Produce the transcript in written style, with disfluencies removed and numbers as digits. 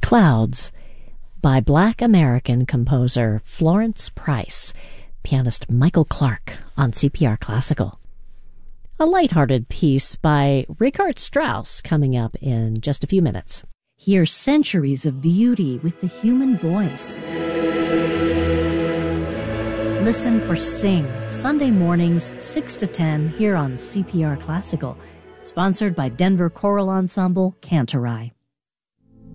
Clouds by Black American composer Florence Price, pianist Michael Clark on CPR Classical. A lighthearted piece by Richard Strauss coming up in just a few minutes. Hear centuries of beauty with the human voice. Listen for Sing, Sunday mornings 6 to 10 here on CPR Classical, sponsored by Denver Choral Ensemble, Cantorai.